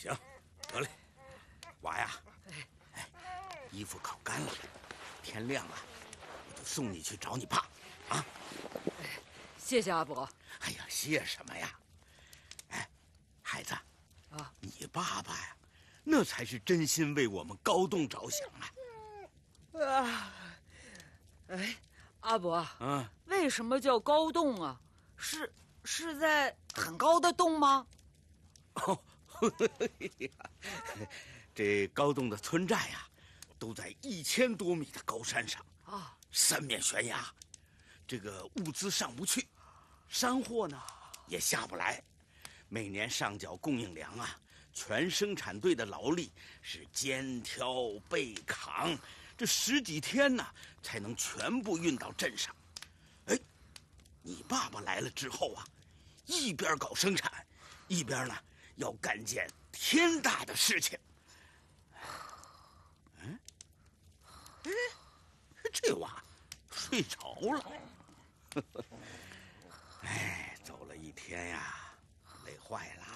行，得嘞，娃呀，衣服烤干了，天亮了，我就送你去找你爸，啊！ 谢谢阿伯。 哎呀，谢什么呀？哎，孩子， 啊， 你爸爸呀，那才是真心为我们高栋着想啊！ 哎，阿伯， 嗯， 为什么叫高洞啊？是在很高的洞吗？ 哦，这高栋的村寨呀，都在1000多米的高山上啊， 三面悬崖，这个物资上不去，山货呢也下不来，每年上缴供应粮啊，全生产队的劳力是肩挑背扛，这10几天呢才能全部运到镇上。哎，你爸爸来了之后啊，一边搞生产，一边呢要干件天大的事情。嗯，哎，这娃睡着了。哎，走了一天呀，累坏了。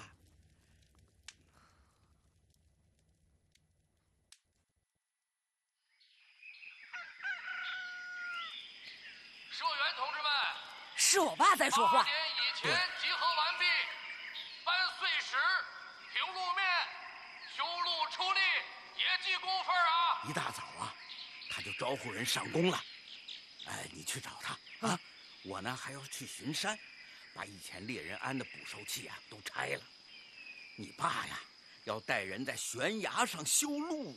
社员同志们， 是我爸在说话。 8点以前集合完毕，搬碎石、平路面、修路出力，也记工分啊！ 一大早啊，他就招呼人上工了。哎，你去找他啊！我呢还要去巡山，把以前猎人安的捕兽器啊都拆了。你爸呀，要带人在悬崖上修路。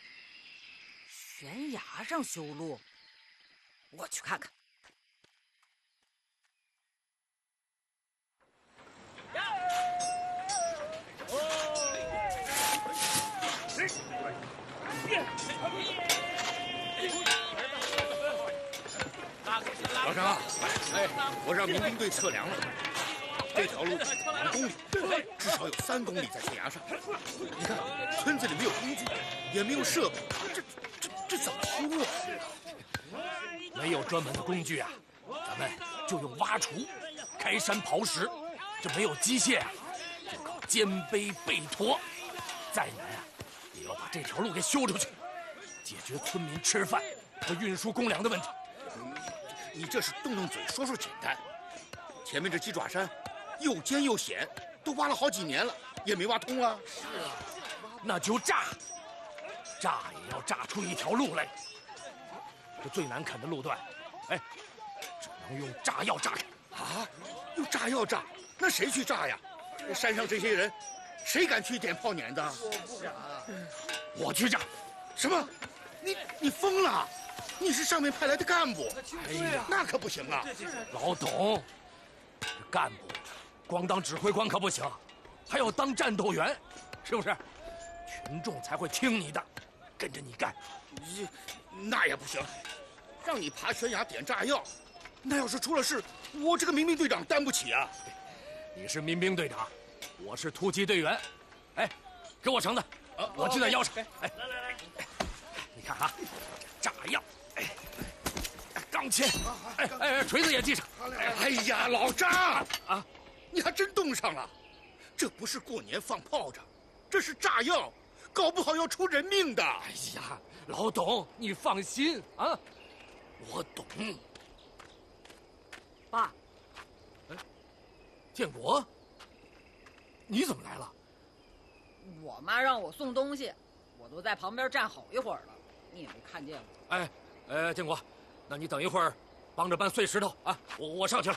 悬崖上修路，我去看看。 老张，哎，我让民兵队测量了，这条路2公里，至少有3公里在悬崖上。你看，村子里没有工具，也没有设备，这怎么修啊？ 没有专门的工具啊，咱们就用挖锄、开山刨石。这没有机械啊，就靠肩背背驮。再难啊，也要把这条路给修出去，解决村民吃饭和运输公粮的问题。 你这是动动嘴说说简单，前面这鸡爪山又尖又险，都挖了好几年了，也没挖通啊。 是啊，那就炸也要炸出一条路来。这最难啃的路段，哎，只能用炸药炸开。 啊，用炸药炸？那谁去炸呀？山上这些人，谁敢去点炮碾子？ 我去炸。 什么？你疯了？你是上面派来的干部？ 哎呀， 那可不行啊！ 老董，这干部光当指挥官可不行，还要当战斗员，是不是？群众才会听你的，跟着你干。 那也不行，让你爬悬崖点炸药，那要是出了事，我这个民兵队长担不起啊！ 你是民兵队长，我是突击队员。哎，给我绳子，我系在腰上。哎，来，你看啊，炸药，钢钎，锤子也系上。 哎呀，老张啊，你还真动上了！这不是过年放炮仗，这是炸药，搞不好要出人命的。 哎呀，老董，你放心啊，我懂。 爸， 建国，你怎么来了？ 我妈让我送东西，我都在旁边站好一会儿了，你也没看见我。 建国，那你等一会儿，帮着搬碎石头啊，我上去了。